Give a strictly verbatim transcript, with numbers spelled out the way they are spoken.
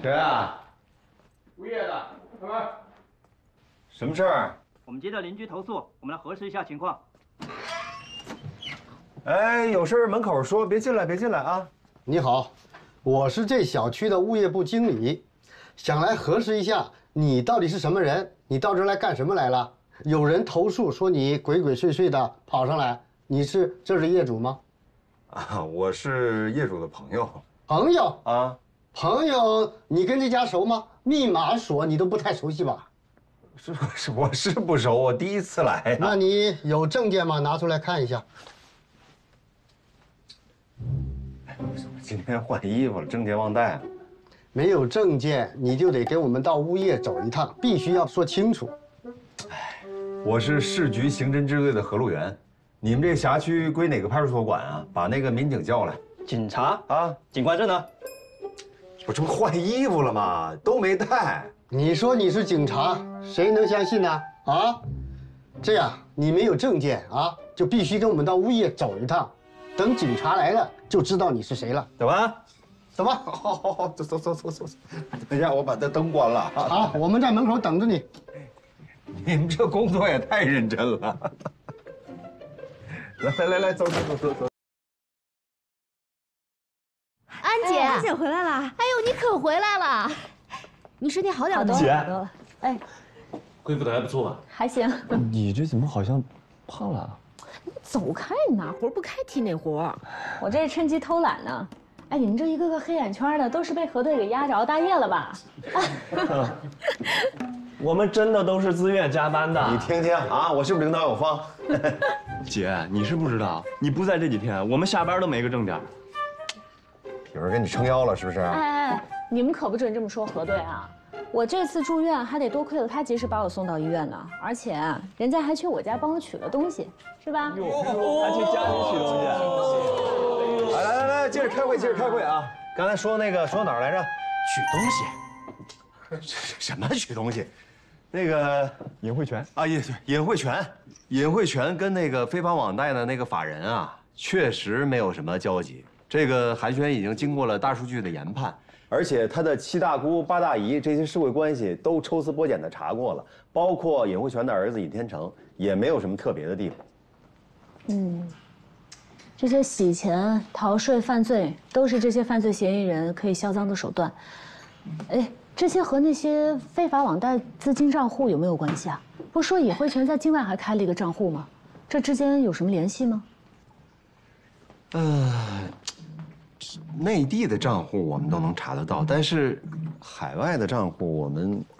谁啊？物业的，开门。什么事儿？ 我们接到邻居投诉，我们来核实一下情况。 哎，有事门口说，别进来，别进来啊！ 你好，我是这小区的物业部经理，想来核实一下你到底是什么人，你到这儿来干什么来了？有人投诉说你鬼鬼祟祟的跑上来，你是这是业主吗？ 啊，我是业主的朋友。 朋友啊， 朋友，你跟这家熟吗？密码锁你都不太熟悉吧？ 是是，我是不熟，我第一次来呀。 那你有证件吗？拿出来看一下。 今天换衣服了，证件忘带了。 没有证件，你就得给我们到物业走一趟，必须要说清楚。 我是市局刑侦支队的何路元，你们这个辖区归哪个派出所管啊？把那个民警叫来。 警察啊， 警官证呢？ 我这不换衣服了吗？都没带。 你说你是警察，谁能相信呢？啊，这样你没有证件啊，就必须跟我们到物业走一趟，等警察来了就知道你是谁了。 走吧， 走吧。 好好好，走走走走走。等一下，我把这灯关了。 好，我们在门口等着你。 你们这工作也太认真了。来来来来，走走走走走。 安姐， 安姐回来了。 哎呦，你可回来了！你身体好点吗？ 姐， 好多了。哎， 恢复的还不错吧？ 还行。 你这怎么好像胖了？ 你走开，你哪活不开提哪活。我这趁机偷懒呢。哎，你们这一个个黑眼圈的，都是被核对给压着熬大夜了吧？ 我们真的都是自愿加班的。 你听听啊，我是不是领导有方？ 姐，你是不知道，你不在这几天，我们下班都没个正点。 有人给你撑腰了是不是？ 哎哎哎，你们可不准这么说核对啊！我这次住院还得多亏了他及时把我送到医院呢，而且人家还去我家帮我取了东西，是吧？ 哟，还去家里取东西。 来来来来，接着开会，接着开会啊！刚才说那个说到哪儿来着？取东西。什么取东西？那个尹慧泉啊，尹尹慧泉，尹慧泉跟那个非法网贷的那个法人啊，确实没有什么交集。这个韩轩已经经过了大数据的研判，而且他的七大姑八大姨这些社会关系都抽丝剥茧的查过了，包括尹慧泉的儿子尹天成，也没有什么特别的地方。 嗯，这些洗钱、逃税、犯罪，都是这些犯罪嫌疑人可以销赃的手段。哎，这些和那些非法网贷资金账户有没有关系啊？不是说尹慧泉在境外还开了一个账户吗？这之间有什么联系吗？ 呃，内地的账户我们都能查得到，但是海外的账户我们